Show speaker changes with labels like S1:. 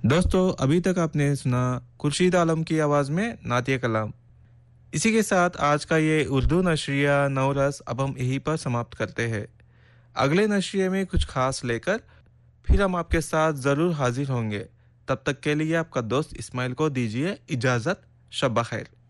S1: दोस्तों अभी तक आपने सुना खुर्शीद आलम की आवाज़ में नातिया कलाम। इसी के साथ आज का ये उर्दू नशरिया नवरस अब हम यहीं पर समाप्त करते हैं। अगले नशरिए में कुछ खास लेकर फिर हम आपके साथ ज़रूर हाजिर होंगे। तब तक के लिए आपका दोस्त इस्माइल को दीजिए इजाज़त। शब बखैर।